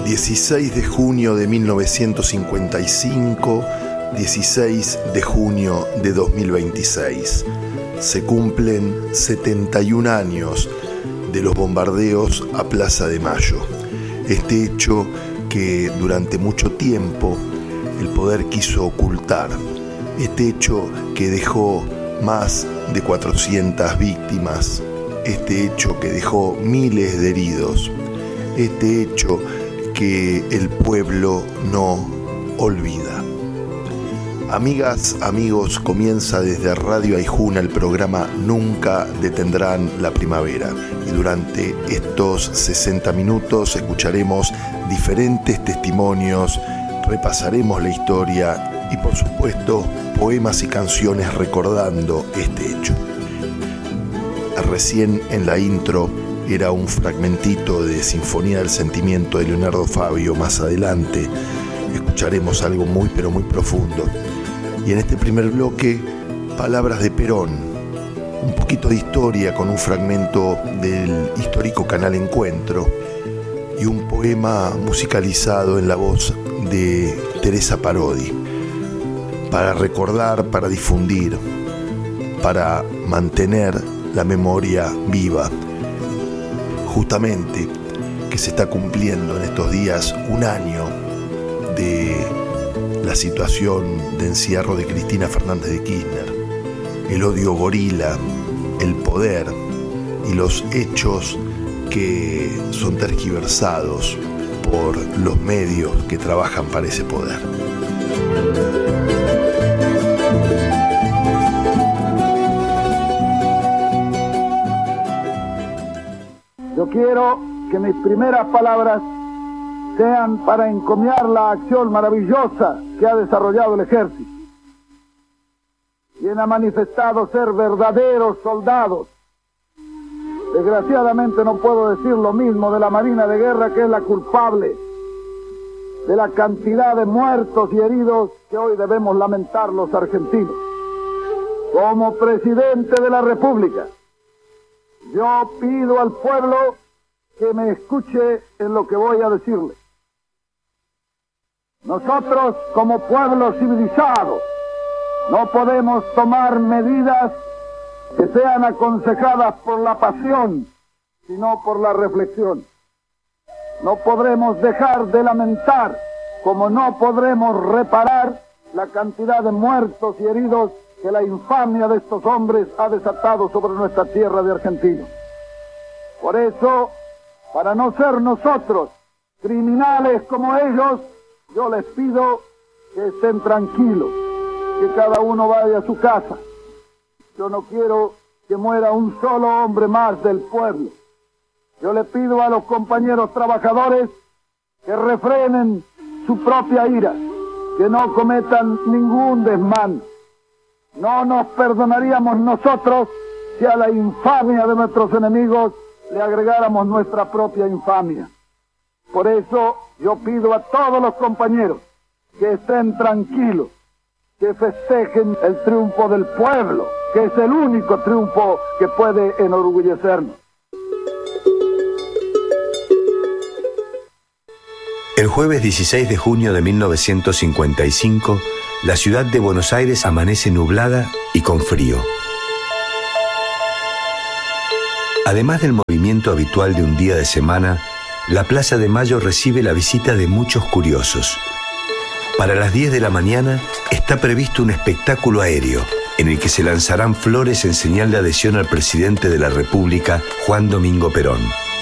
16 de junio de 1955, 16 de junio de 2026. Se cumplen 71 años de los bombardeos a Plaza de Mayo. Este hecho que durante mucho tiempo el poder quiso ocultar. Este hecho que dejó más de 400 víctimas. Este hecho que dejó miles de heridos. Este hecho que el pueblo no olvida. Amigas, amigos, comienza desde Radio Aijuna el programa Nunca Detendrán la Primavera. Y durante estos 60 minutos escucharemos diferentes testimonios, repasaremos la historia y, por supuesto, poemas y canciones recordando este hecho. Recién en la intro era un fragmentito de Sinfonía del Sentimiento de Leonardo Fabio. Más adelante escucharemos algo muy pero muy profundo. Y en este primer bloque, palabras de Perón, un poquito de historia con un fragmento del histórico Canal Encuentro y un poema musicalizado en la voz de Teresa Parodi, para recordar, para difundir, para mantener la memoria viva. Justamente que se está cumpliendo en estos días un año de la situación de encierro de Cristina Fernández de Kirchner, el odio gorila, el poder y los hechos que son tergiversados por los medios que trabajan para ese poder. Yo quiero que mis primeras palabras sean para encomiar la acción maravillosa que ha desarrollado el ejército, quien ha manifestado ser verdaderos soldados. Desgraciadamente no puedo decir lo mismo de la Marina de Guerra, que es la culpable de la cantidad de muertos y heridos que hoy debemos lamentar los argentinos. Como presidente de la República, yo pido al pueblo que me escuche en lo que voy a decirle. Nosotros, como pueblo civilizado, no podemos tomar medidas que sean aconsejadas por la pasión, sino por la reflexión. No podremos dejar de lamentar, como no podremos reparar la cantidad de muertos y heridos que la infamia de estos hombres ha desatado sobre nuestra tierra de Argentina. Por eso, para no ser nosotros criminales como ellos, yo les pido que estén tranquilos, que cada uno vaya a su casa. Yo no quiero que muera un solo hombre más del pueblo. Yo le pido a los compañeros trabajadores que refrenen su propia ira, que no cometan ningún desmán. No nos perdonaríamos nosotros si a la infamia de nuestros enemigos le agregáramos nuestra propia infamia. Por eso yo pido a todos los compañeros que estén tranquilos, que festejen el triunfo del pueblo, que es el único triunfo que puede enorgullecernos. El jueves 16 de junio de 1955, la ciudad de Buenos Aires amanece nublada y con frío. Además del movimiento habitual de un día de semana, la Plaza de Mayo recibe la visita de muchos curiosos. Para las 10 de la mañana está previsto un espectáculo aéreo en el que se lanzarán flores en señal de adhesión al presidente de la República, Juan Domingo Perón.